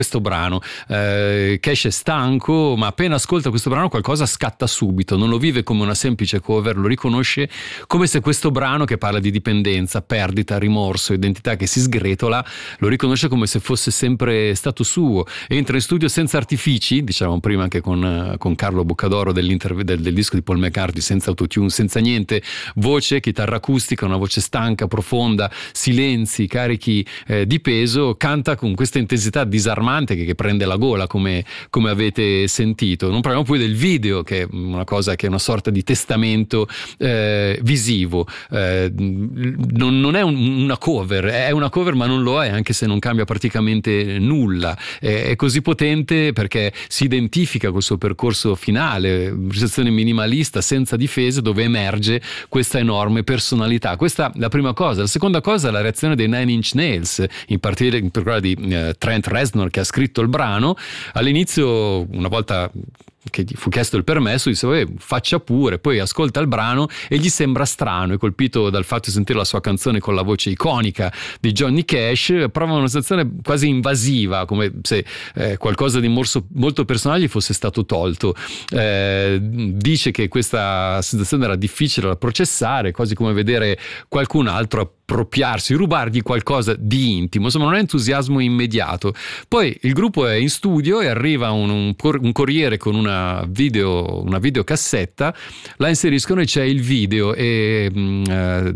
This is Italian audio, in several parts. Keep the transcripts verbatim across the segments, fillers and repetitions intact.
questo brano. eh, Cash è stanco, ma appena ascolta questo brano qualcosa scatta subito, non lo vive come una semplice cover, lo riconosce come se questo brano, che parla di dipendenza, perdita, rimorso, identità che si sgretola, lo riconosce come se fosse sempre stato suo. Entra in studio senza artifici, dicevamo prima anche con, con Carlo Boccadoro del, del disco di Paul McCartney, senza autotune, senza niente, voce, chitarra acustica, una voce stanca, profonda, silenzi, carichi eh, di peso, canta con questa intensità disarmante che, che prende la gola, come, come avete sentito. Non parliamo poi del video, che è una cosa che è una sorta di testamento eh, visivo. Eh, non, non è un, una cover, è una cover ma non lo è, anche se non cambia praticamente nulla. È, è così potente perché si identifica col suo percorso finale, realizzazione minimalista, senza difese, dove emerge questa enorme personalità. Questa è la prima cosa. La seconda cosa è la reazione dei Nine Inch Nails, in particolare, in particolare di eh, Trent Reznor, che ha scritto il brano. All'inizio, una volta che gli fu chiesto il permesso, disse faccia pure, poi ascolta il brano e gli sembra strano, è colpito dal fatto di sentire la sua canzone con la voce iconica di Johnny Cash, prova una sensazione quasi invasiva, come se eh, qualcosa di morso, molto personale gli fosse stato tolto. Eh, dice che questa sensazione era difficile da processare, quasi come vedere qualcun altro appropriarsi, rubargli qualcosa di intimo, insomma non è entusiasmo immediato. Poi il gruppo è in studio e arriva un, un, un corriere con una video, una videocassetta, la inseriscono e c'è il video e eh,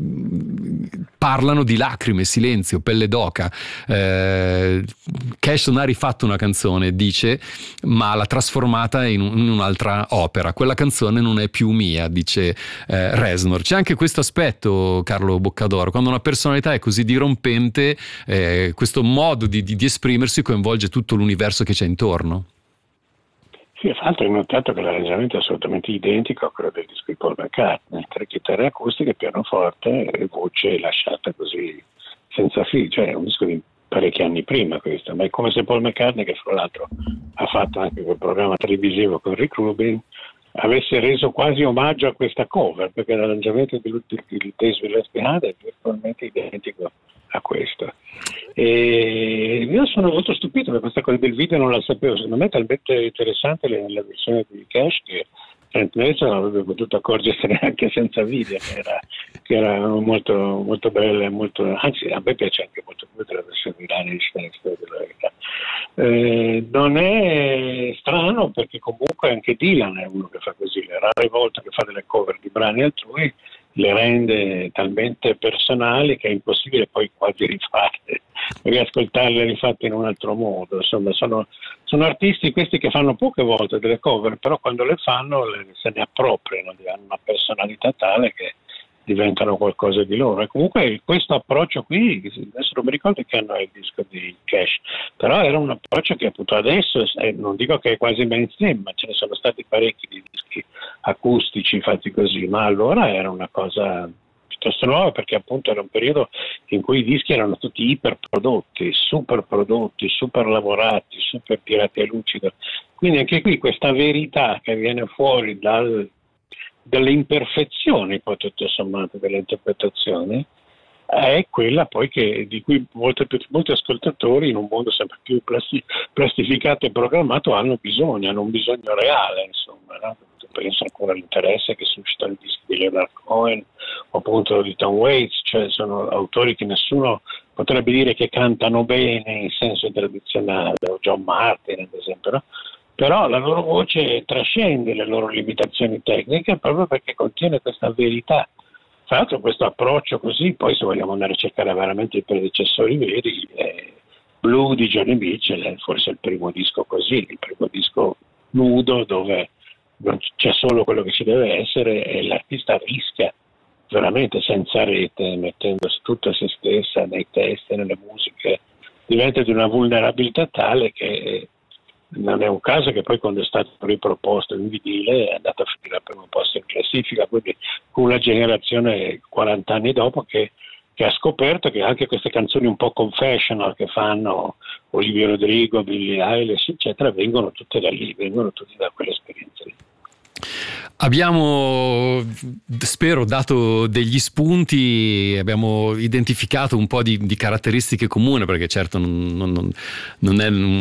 parlano di lacrime, silenzio, pelle d'oca. eh, Cash non ha rifatto una canzone, dice, ma l'ha trasformata in, un, in un'altra opera. Quella canzone non è più mia, dice eh, Reznor. C'è anche questo aspetto, Carlo Boccadoro, quando una personalità è così dirompente, eh, questo modo di, di, di esprimersi coinvolge tutto l'universo che c'è intorno. Sì, fra l'altro hai notato che l'arrangiamento è assolutamente identico a quello del disco di Paul McCartney, tre chitarre acustiche, pianoforte e voce lasciata così senza fili, cioè è un disco di parecchi anni prima questo, ma è come se Paul McCartney, che fra l'altro ha fatto anche quel programma televisivo con Rick Rubin, avesse reso quasi omaggio a questa cover, perché l'arrangiamento di, di, di Days We Left Behind è virtualmente identico a questo. E io sono molto stupito per questa cosa del video, non la sapevo. Secondo me è talmente interessante la, la versione di Cash che Trent Reznor non avrebbe potuto accorgersene anche senza video, che era, che era molto, molto bella, molto, anzi a me piace anche molto più della versione di Nine Inch Nails, della verità. Eh, non è strano, perché comunque anche Dylan è uno che fa così, le rare volte che fa delle cover di brani altrui le rende talmente personali che è impossibile poi quasi rifarle, riascoltarle rifatte in un altro modo. Insomma, sono, sono artisti questi che fanno poche volte delle cover, però quando le fanno le, se ne appropriano, hanno una personalità tale che diventano qualcosa di loro. E comunque questo approccio qui, adesso non mi ricordo che anno è il disco di Cash, però era un approccio che appunto adesso, eh, non dico che è quasi mainstream, ma ce ne sono stati parecchi di dischi acustici fatti così, ma allora era una cosa piuttosto nuova, perché appunto era un periodo in cui i dischi erano tutti iperprodotti, super prodotti, super lavorati, super tirati a lucido. Quindi anche qui questa verità che viene fuori dal delle imperfezioni, poi tutto sommato, delle interpretazioni, è quella poi che, di cui molti, molti ascoltatori in un mondo sempre più plasti, plastificato e programmato hanno bisogno, hanno un bisogno reale, insomma, no? Penso ancora all'interesse che suscita il disco di Leonard Cohen o appunto di Tom Waits, cioè sono autori che nessuno potrebbe dire che cantano bene in senso tradizionale, o John Martin ad esempio, no? Però la loro voce trascende le loro limitazioni tecniche proprio perché contiene questa verità. Tra l'altro questo approccio così, poi se vogliamo andare a cercare veramente i predecessori veri, eh, Blue di Johnny Mitchell è forse il primo disco così, il primo disco nudo dove non c'è solo quello che ci deve essere e l'artista rischia veramente senza rete, mettendo tutto a se stessa nei testi, nelle musiche, diventa di una vulnerabilità tale che non è un caso che poi quando è stato riproposto in vinile è andato a finire al primo posto in classifica, quindi una generazione quaranta anni dopo che, che ha scoperto che anche queste canzoni un po' confessional che fanno Olivia Rodrigo, Billie Eilish eccetera vengono tutte da lì, vengono tutte da quell'esperienza lì. Abbiamo, spero, dato degli spunti, abbiamo identificato un po' di, di caratteristiche comuni, perché certo non, non, non è